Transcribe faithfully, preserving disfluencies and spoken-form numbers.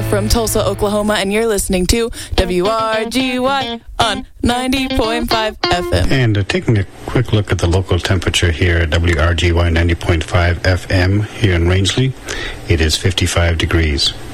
Laura from Tulsa, Oklahoma, and you're listening to W R G Y on ninety point five F M. And uh, taking a quick look at the local temperature here at W R G Y ninety point five F M here in Rangeley, it is fifty-five degrees.